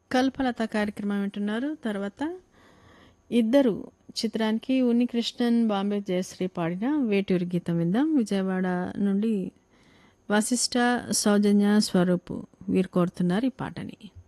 కల్పలత కార్యక్రమం వింటున్నారు. తర్వాత ఇద్దరు చిత్రానికి ఉన్నికృష్ణన్, బాంబే జయశ్రీ పాడిన వేటూరి గీతం విందాం. విజయవాడ నుండి వశిష్ట, సౌజన్య, స్వరూప్ వీరు కోరుతున్నారు ఈ పాటని.